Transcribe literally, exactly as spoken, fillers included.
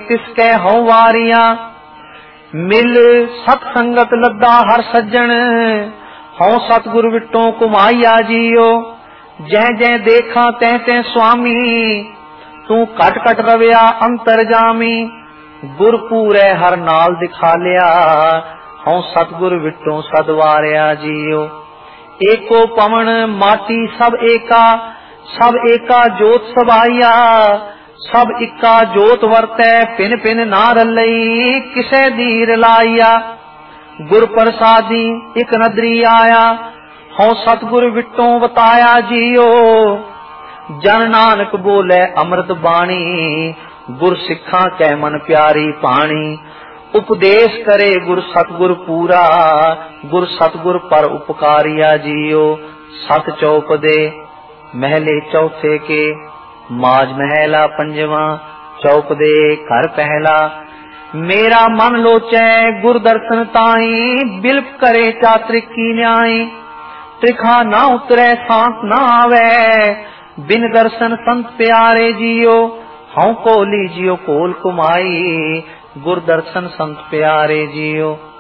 तिसकै हौ वारिया। मिल सत संगत लद्दा हर सज्जन, हौ सतगुर विटों कुमाइया जियो। जै जै देखा तै तै स्वामी, तू कट कट रविया अंतर जामी। गुर पूरे हर नाल दिखा लिया, हौ सतगुर विटों सदवारिया जियो। एको पवन माटी सब एका, सब एका जोत सबाइया। सब इक्का जोत वरतै पिन पिन ना रलई, किसे दीर लाइया। गुर प्रसादी इक नदरी आया, हौ सतगुर विटों बताया जियो। जन नानक बोले अमृत बाणी, गुर सिखा कै मन प्यारी पाणी। उपदेश करे गुर सतगुर पूरा, गुर सतगुर पर उपकारिया जियो। सत चौपदे महले चौथे के, माज महला पंजवा। चौपदे घर पहला, मेरा मन लोचै गुर दर्शन ताई। बिल्प करे चात्रिक की न्याय, त्रिखा ना उतरे सांस ना आवे। बिन दर्शन संत प्यारे जियो, हौ को लीजियो कोल कुमाई। गुर दर्शन संत प्यारे जियो।